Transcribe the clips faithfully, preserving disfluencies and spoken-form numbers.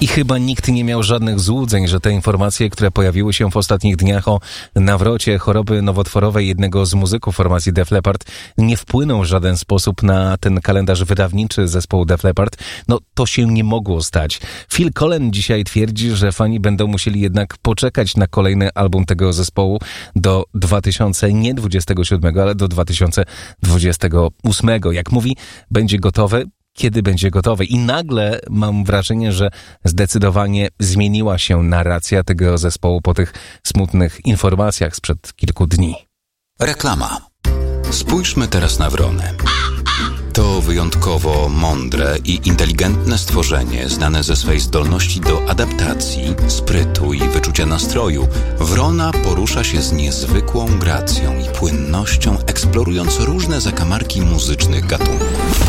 I chyba nikt nie miał żadnych złudzeń, że te informacje, które pojawiły się w ostatnich dniach o nawrocie choroby nowotworowej jednego z muzyków formacji Def Leppard nie wpłyną w żaden sposób na ten kalendarz wydawniczy zespołu Def Leppard. No to się nie mogło stać. Phil Collen dzisiaj twierdzi, że fani będą musieli jednak poczekać na kolejny album tego zespołu do dwa tysiące dwudziestego siódmego, ale do dwa tysiące dwudziestego ósmego. Jak mówi, będzie gotowy, kiedy będzie gotowy. I nagle mam wrażenie, że zdecydowanie zmieniła się narracja tego zespołu po tych smutnych informacjach sprzed kilku dni. Reklama. Spójrzmy teraz na wronę. To wyjątkowo mądre i inteligentne stworzenie, znane ze swej zdolności do adaptacji, sprytu i wyczucia nastroju. Wrona porusza się z niezwykłą gracją i płynnością, eksplorując różne zakamarki muzycznych gatunków.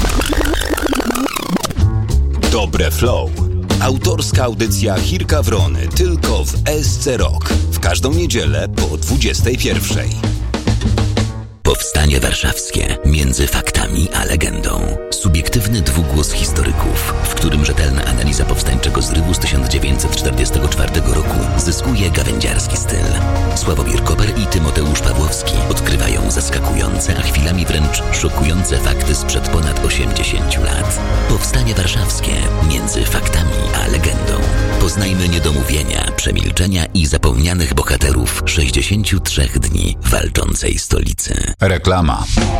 Dobre Flow. Autorska audycja Chirka Wrony tylko w S C Rock. W każdą niedzielę po dwudziestej pierwszej. Powstanie Warszawskie między faktami a legendą. Subiektywny dwugłos historyków, w którym rzetelna analiza powstańczego zrywu z tysiąc dziewięćset czterdziestego czwartego roku zyskuje gawędziarski styl. Sławomir Koper i Tymoteusz Pawłowski odkrywają zaskakujące, a chwilami wręcz szokujące fakty sprzed ponad osiemdziesięciu lat. Powstanie Warszawskie między faktami a legendą. Poznajmy niedomówienia, przemilczenia i zapomnianych bohaterów sześćdziesięciu trzech dni walczącej stolicy. Reklama.